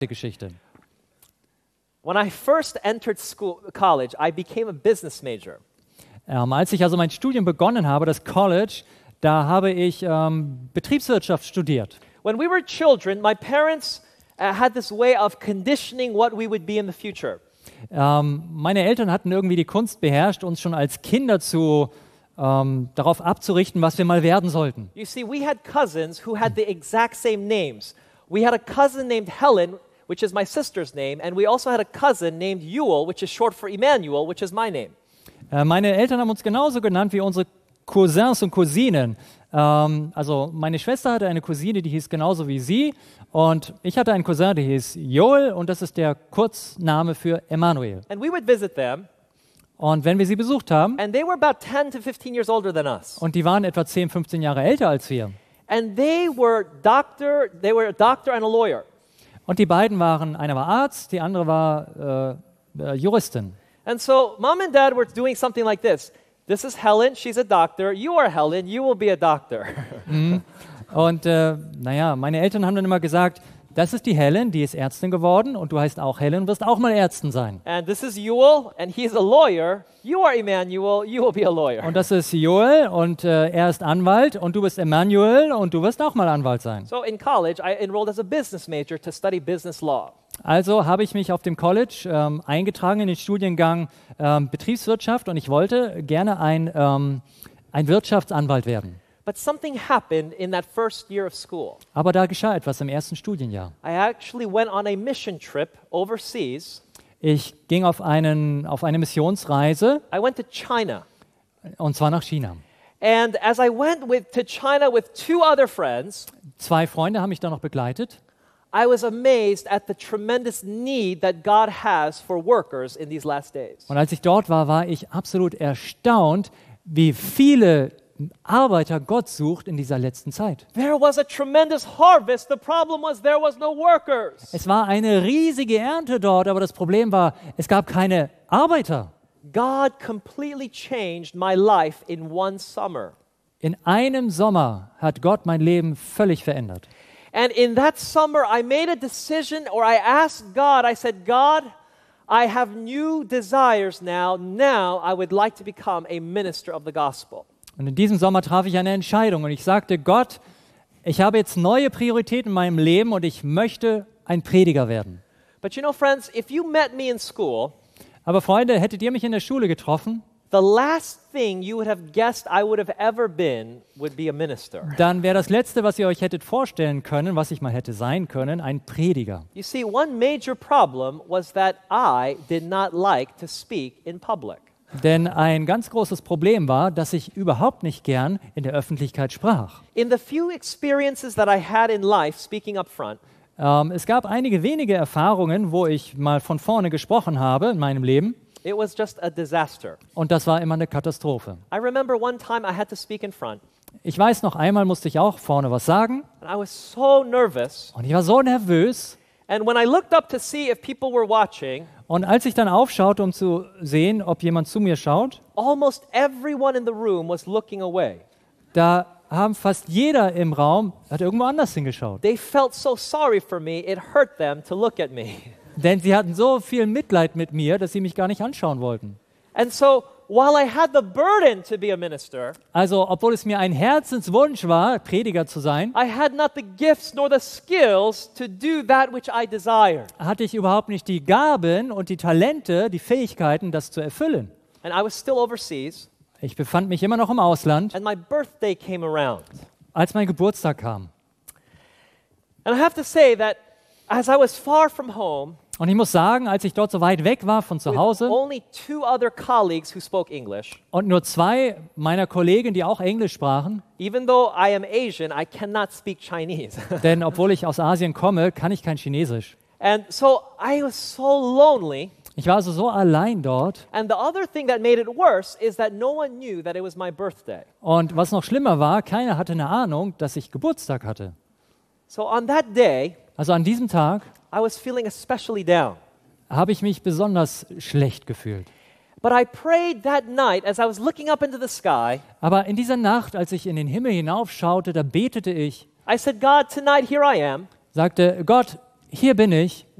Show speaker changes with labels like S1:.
S1: Geschichte.
S2: When I first entered college, I became a business major.
S1: Als ich also mein Studium begonnen habe, das College, da habe ich Betriebswirtschaft studiert.
S2: When we were children, my parents had this way of conditioning what we would be in the future.
S1: Meine Eltern hatten irgendwie die Kunst beherrscht, uns schon als Kinder darauf abzurichten, was wir mal werden sollten.
S2: You see, we had cousins who had the exact same names. We had a cousin named Helen, which is my sister's name, and we also had a cousin named Ewell, which is short for Emmanuel, which is my name.
S1: Meine Eltern haben uns genauso genannt wie unsere Cousins und Cousinen. Also meine Schwester hatte eine Cousine, die hieß genauso wie sie, und ich hatte einen Cousin, der hieß Joel, und das ist der Kurzname für Emmanuel.
S2: And we would visit them.
S1: Und wenn wir sie besucht haben,
S2: And they were about 10 to 15 years older than us.
S1: und die waren etwa 10, 15 Jahre älter als wir,
S2: And they were a doctor and a lawyer.
S1: und die beiden waren, einer war Arzt, die andere war Juristin.
S2: And so mom and dad were doing something like this. This is Helen, she's a doctor. You are Helen, you will be a doctor.
S1: Und meine Eltern haben dann immer gesagt, das ist die Helen, die ist Ärztin geworden, und du heißt auch Helen und wirst auch mal Ärztin sein.
S2: And this is Ewell, and he's a lawyer. You are Emmanuel, you will be a lawyer.
S1: Und das ist Joel, und er ist Anwalt, und du bist Emmanuel, und du wirst auch mal Anwalt sein.
S2: So in college, I enrolled as a business major to study business law.
S1: Also habe ich mich auf dem College eingetragen in den Studiengang Betriebswirtschaft, und ich wollte gerne ein Wirtschaftsanwalt werden.
S2: But something happened in that first year of school.
S1: Aber da geschah etwas im ersten Studienjahr.
S2: I actually went on a mission trip overseas.
S1: Ich ging auf eine Missionsreise,
S2: I went to China.
S1: und zwar nach China.
S2: And as I went to China with two other friends,
S1: 2 Freunde haben mich da noch begleitet.
S2: I was amazed at the tremendous need that God has for workers in these last days.
S1: Und als ich dort war, war ich absolut erstaunt, wie viele Arbeiter Gott sucht in dieser letzten Zeit.
S2: There was a tremendous harvest. The problem was there was no workers.
S1: Es war eine riesige Ernte dort, aber das Problem war, es gab keine Arbeiter.
S2: God completely changed my life in one summer.
S1: In einem Sommer hat Gott mein Leben völlig verändert.
S2: And in that summer, I made a decision, or I asked God, I said, God, I have new desires now. Now I would like to become a minister of the gospel.
S1: Und in diesem Sommer traf ich eine Entscheidung, und ich sagte, Gott, ich habe jetzt neue Prioritäten in meinem Leben, und ich möchte ein Prediger werden.
S2: But you know, friends, if you met me in school,
S1: Aber Freunde, hättet ihr mich in der Schule getroffen,
S2: the last thing you would have guessed I would have ever been would be a minister.
S1: dann wäre das Letzte, was ihr euch hättet vorstellen können, was ich mal hätte sein können, ein Prediger.
S2: You see, one major problem was that I did not like to speak in public.
S1: Denn ein ganz großes Problem war, dass ich überhaupt nicht gern in der Öffentlichkeit sprach.
S2: In the few experiences that I had in life speaking up front,
S1: Es gab einige wenige Erfahrungen, wo ich mal von vorne gesprochen habe in meinem Leben,
S2: it was just a disaster.
S1: und das war immer eine Katastrophe.
S2: I remember one time I had to speak in front,
S1: Ich weiß noch, einmal musste ich auch vorne was sagen,
S2: and I was so nervous.
S1: und ich war so nervös,
S2: And when I looked up to see if people were watching,
S1: und als ich dann aufschaute, um zu sehen, ob jemand zu mir schaut,
S2: almost everyone in the room was looking away.
S1: da haben fast jeder im Raum, hat irgendwo anders hingeschaut.
S2: They felt so sorry for me, it hurt them to look at me.
S1: Denn sie hatten so viel Mitleid mit mir, dass sie mich gar nicht anschauen wollten.
S2: And so, while I had the burden to be a minister,
S1: Also, obwohl es mir ein Herzenswunsch war, Prediger zu sein,
S2: I had not the gifts nor the skills to do that which I desired.
S1: hatte ich überhaupt nicht die Gaben und die Talente, die Fähigkeiten, das zu erfüllen.
S2: And I was still overseas,
S1: Ich befand mich immer noch im Ausland,
S2: and my birthday came around.
S1: als mein Geburtstag kam.
S2: And I have to say that as I was far from home,
S1: Und ich muss sagen, als ich dort so weit weg war von zu
S2: with
S1: Hause
S2: only two other colleagues who spoke English,
S1: und nur 2 meiner Kollegen, die auch Englisch sprachen,
S2: even though I am Asian, I cannot speak Chinese.
S1: denn obwohl ich aus Asien komme, kann ich kein Chinesisch.
S2: And so I was so lonely.
S1: Ich war also so allein dort.
S2: And the other thing that made it worse is that no one knew that it was my birthday.
S1: Und was noch schlimmer war, keiner hatte eine Ahnung, dass ich Geburtstag hatte.
S2: So on that day,
S1: Also an diesem Tag
S2: I was feeling especially down.
S1: habe ich mich besonders schlecht gefühlt.
S2: But I prayed that night as I was looking up into the sky.
S1: Aber in dieser Nacht, als ich in den Himmel hinaufschaute, da betete ich,
S2: I said, God, tonight here I am.
S1: sagte, Gott, hier bin ich,